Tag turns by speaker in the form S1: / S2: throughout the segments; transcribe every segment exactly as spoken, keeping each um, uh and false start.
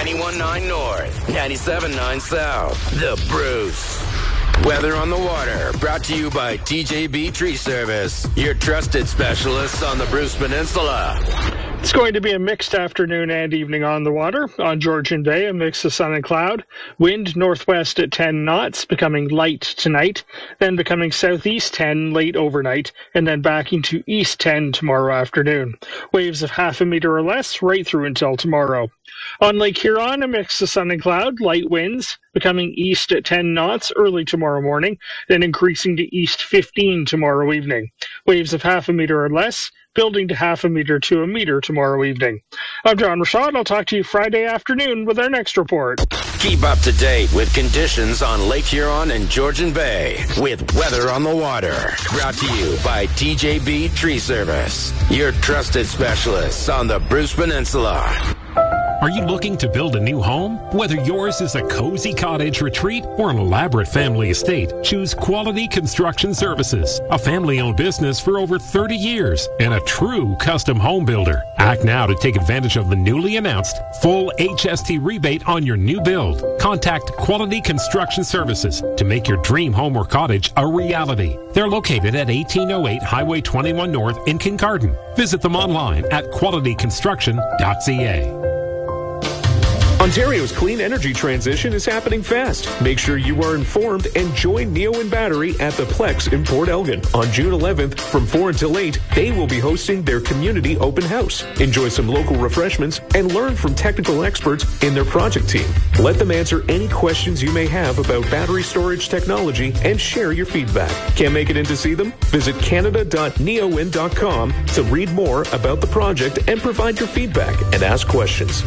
S1: ninety-one point nine North, ninety-seven point nine South. The Bruce. Weather on the Water, brought to you by T J B Tree Service, your trusted specialists on the Bruce Peninsula.
S2: It's going to be a mixed afternoon and evening on the water. On Georgian Bay, a mix of sun and cloud. Wind northwest at ten knots, becoming light tonight, then becoming southeast ten late overnight, and then backing to east ten tomorrow afternoon. Waves of half a meter or less right through until tomorrow. On Lake Huron, a mix of sun and cloud, light winds, becoming east at ten knots early tomorrow morning, then increasing to east fifteen tomorrow evening. Waves of half a meter or less, building to half a meter to a meter tomorrow evening. I'm John Rashad. I'll talk to you Friday afternoon with our next report.
S1: Keep up to date with conditions on Lake Huron and Georgian Bay with Weather on the Water. Brought to you by T J B Tree Service, your trusted specialists on the Bruce Peninsula.
S3: Are you looking to build a new home? Whether yours is a cozy cottage retreat or an elaborate family estate, choose Quality Construction Services, a family-owned business for over thirty years and a true custom home builder. Act now to take advantage of the newly announced full H S T rebate on your new build. Contact Quality Construction Services to make your dream home or cottage a reality. They're located at eighteen oh eight Highway twenty-one North in Kincardine. Visit them online at quality construction dot c a.
S4: Ontario's clean energy transition is happening fast. Make sure you are informed and join Neoen Battery at the Plex in Port Elgin. On June eleventh, from four until eight, they will be hosting their community open house. Enjoy some local refreshments and learn from technical experts in their project team. Let them answer any questions you may have about battery storage technology and share your feedback. Can't make it in to see them? Visit canada dot neoen dot com to read more about the project and provide your feedback and ask questions.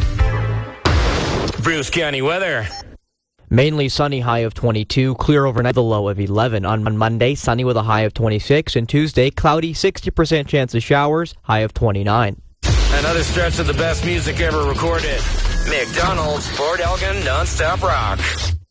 S1: Bruce County weather.
S5: Mainly sunny, high of twenty-two, clear overnight, the low of eleven. On Monday, sunny with a high of twenty-six, and Tuesday, cloudy, sixty percent chance of showers, high of twenty-nine.
S1: Another stretch of the best music ever recorded. McDonald's, Port Elgin, non-stop rock.